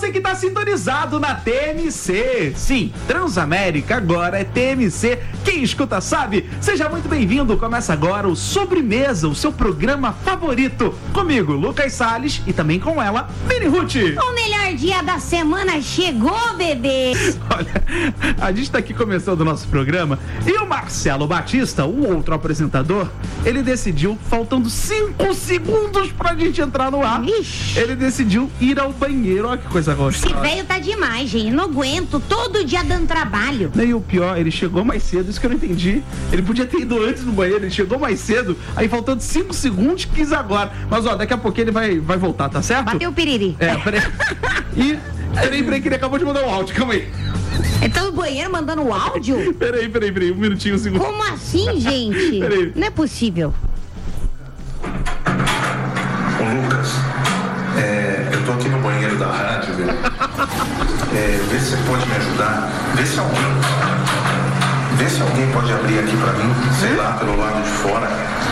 você que está sintonizado na TMC. Sim, Transamérica agora é TMC. Quem escuta sabe. Seja muito bem-vindo. Começa agora o Sobremesa, o seu programa favorito. Comigo, Lucas Salles, e também com ela, Mini Ruth. O melhor dia da semana chegou, bebê. Olha, a gente tá aqui começando o nosso programa e o Marcelo Batista, o outro apresentador, ele decidiu, faltando 5 segundos pra gente entrar no ar, Ixi. ele decidiu ir ao banheiro. Olha que coisa gostosa. Esse velho tá demais, gente. Não aguento. Todo dia dando trabalho. E o pior, ele chegou mais cedo, isso que eu não entendi. Ele podia ter ido antes no banheiro, ele chegou mais cedo, aí faltando 5 segundos, quis agora. Mas ó, daqui a pouquinho ele vai voltar, tá certo? Bateu o piriri. Peraí. E, peraí, que ele acabou de mandar um áudio, calma aí. Ele tá no banheiro mandando o áudio? Peraí, um minutinho, um segundo. Como assim, gente? Peraí. Não é possível. Ô Lucas, eu tô aqui no banheiro da rádio, viu? Vê se você pode me ajudar. Vê se alguém pode abrir aqui pra mim, sei lá, pelo lado de fora.